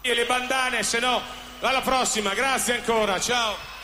le bandane, se no alla prossima, grazie ancora, ciao.